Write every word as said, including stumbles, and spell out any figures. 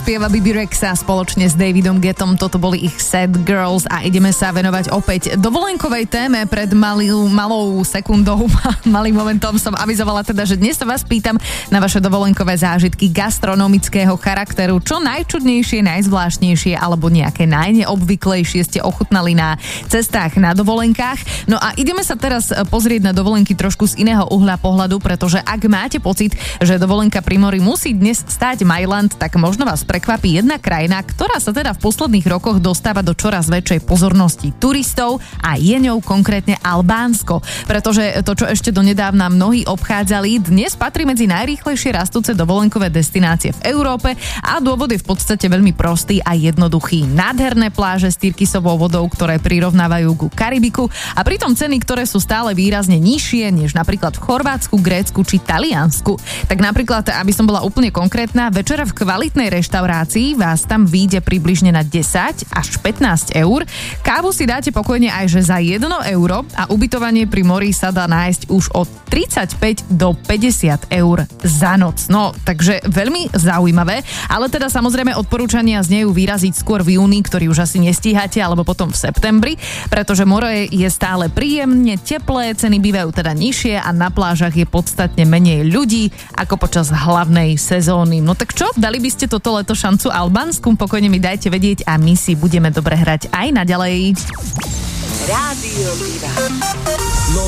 spieva Bebe Rexha spoločne s Davidom Guettom. Toto boli ich Sad Girls a ideme sa venovať opäť dovolenkovej téme. Pred malou, malou sekundou, malým momentom som avizovala teda, že dnes sa vás pýtam na vaše dovolenkové zážitky gastronomického charakteru. Čo najčudnejšie, najzvláštnejšie alebo nejaké najneobvyklejšie ste ochutnali na cestách, na dovolenkách. No a ideme sa teraz pozrieť na dovolenky trošku z iného uhla pohľadu, pretože ak máte pocit, že dovolenka pri mori musí dnes stáť Mailand, tak možno vás prekvapí jedna krajina, ktorá sa teda v posledných rokoch dostáva do čoraz väčšej pozornosti turistov a je ňou konkrétne Albánsko. Pretože to, čo ešte donedávna mnohí obchádzali, dnes patrí medzi najrýchlejšie rastúce dovolenkové destinácie v Európe a dôvod je v podstate veľmi prostý a jednoduchý. Nádherné pláže s tyrkysovou vodou, ktoré prirovnávajú ku Karibiku a pritom ceny, ktoré sú stále výrazne nižšie než napríklad v Chorvátsku, Grécku či Taliansku. Tak napríklad, aby som bola úplne konkrétna, večera v kvalitnej reštaurácii vás tam vyjde približne na desať až pätnásť eur. Kávu si dáte pokojne aj že za jedno euro a ubytovanie pri mori sa dá nájsť už od tridsaťpäť do päťdesiat eur za noc. No, takže veľmi zaujímavé, ale teda samozrejme odporúčania znejú vyraziť skôr v júni, ktorý už asi nestíhate, alebo potom v septembri, pretože more je stále príjemne teplé, ceny bývajú teda nižšie a na plážach je podstatne menej ľudí ako počas hlavnej sezóny. No tak čo, dali by ste toto leto šancu Albánsku? Pokojne mi dajte vedieť a my si budeme dobre hrať aj naďalej. Rádio Vlna.